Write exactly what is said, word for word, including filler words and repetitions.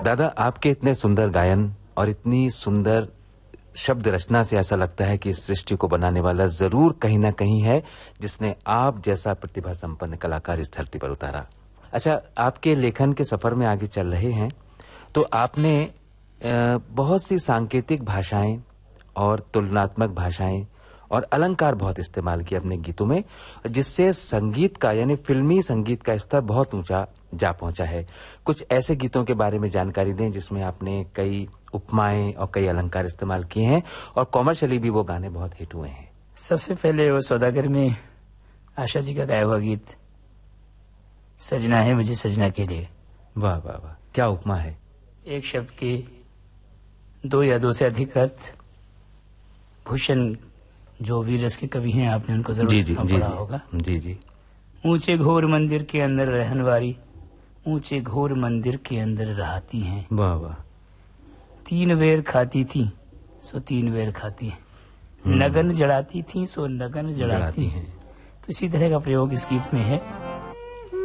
दादा, आपके इतने सुंदर गायन और इतनी सुंदर शब्द रचना से ऐसा लगता है कि इस सृष्टि को बनाने वाला जरूर कहीं ना कहीं है, जिसने आप जैसा प्रतिभा संपन्न कलाकार इस धरती पर उतारा। अच्छा, आपके लेखन के सफर में आगे चल रहे हैं तो आपने बहुत सी सांकेतिक भाषाएं और तुलनात्मक भाषाएं और अलंकार बहुत इस्तेमाल किए अपने गीतों में, जिससे संगीत का यानी फिल्मी संगीत का स्तर बहुत ऊंचा जा पहुंचा है। कुछ ऐसे गीतों के बारे में जानकारी दें जिसमें आपने कई उपमाएं और कई अलंकार इस्तेमाल किए हैं और कॉमर्शियली भी वो गाने बहुत हिट हुए हैं। सबसे पहले वो सौदागर में आशा जी का गाया हुआ गीत सजना है मुझे सजना के लिए। वाह वाह वाह, क्या उपमा है। एक शब्द के दो या दो से अधिक अर्थ। भूषण जो वीर रस के कवि हैं, आपने उनको जरूर जी जी जी पढ़ा होगा। जी जी। ऊंचे घोर मंदिर के अंदर रहन वाली, ऊंचे घोर मंदिर के अंदर रहती हैं। वाह वाह। तीन वेर खाती थी सो तीन वेर खाती हैं, नगन जड़ाती थी सो नगन जड़ाती हैं। तो इसी तरह का प्रयोग इस गीत में है।